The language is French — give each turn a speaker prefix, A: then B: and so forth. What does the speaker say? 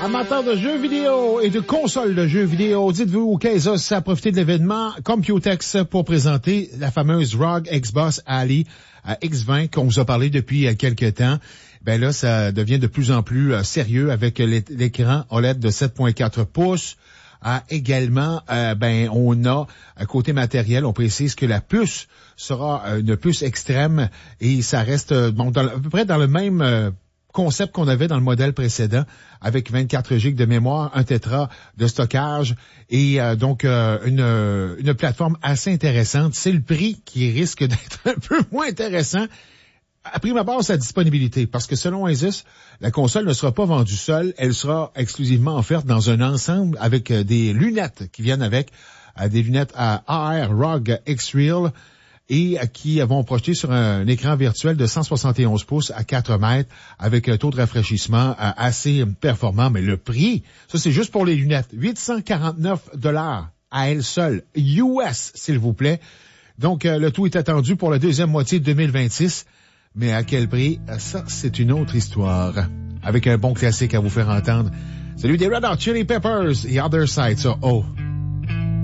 A: Amateurs de jeux vidéo et de consoles de jeux vidéo, dites-vous qu'Asus a profité de l'événement Computex pour présenter la fameuse ROG Xbox Ali X20 qu'on vous a parlé depuis quelques temps. Ben là, ça devient de plus en plus sérieux avec l'écran OLED de 7.4 pouces. Également, on a côté matériel, on précise que la puce sera une puce extrême et ça reste à peu près dans le même concept qu'on avait dans le modèle précédent avec 24 GB de mémoire, 1 téra de stockage et une plateforme assez intéressante. C'est le prix qui risque d'être un peu moins intéressant. À prime abord, sa disponibilité, parce que selon Asus, la console ne sera pas vendue seule, elle sera exclusivement offerte dans un ensemble avec des lunettes qui viennent avec, des lunettes à AR ROG X-Real et qui vont projeter sur un écran virtuel de 171 pouces à 4 mètres avec un taux de rafraîchissement assez performant. Mais le prix, ça c'est juste pour les lunettes, $849 à elle seule, US s'il vous plaît. Donc le tout est attendu pour la deuxième moitié de 2026. Mais à quel prix? Ça, c'est une autre histoire. Avec un bon classique à vous faire entendre. Celui des Red Hot Chili Peppers et Other Side, ça, oh.